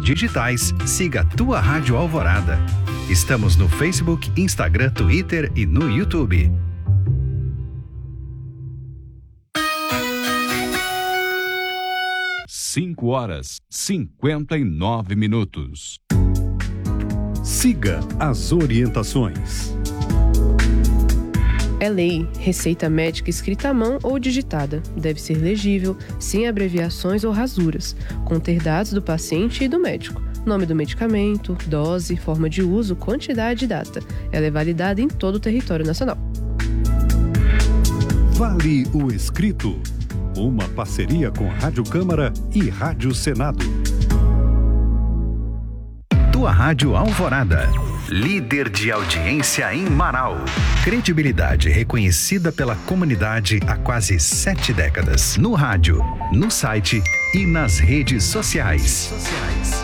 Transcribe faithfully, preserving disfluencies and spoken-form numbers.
digitais, siga Tua Rádio Alvorada. Estamos no Facebook, Instagram, Twitter e no YouTube. Cinco horas, cinquenta e nove minutos. Siga as orientações. É lei, receita médica escrita à mão ou digitada. Deve ser legível, sem abreviações ou rasuras, conter dados do paciente e do médico. Nome do medicamento, dose, forma de uso, quantidade e data. Ela é validada em todo o território nacional. Vale o Escrito. Uma parceria com Rádio Câmara e Rádio Senado. Tua Rádio Alvorada. Líder de audiência em Marau. Credibilidade reconhecida pela comunidade há quase sete décadas. No rádio, no site e nas redes sociais. sociais.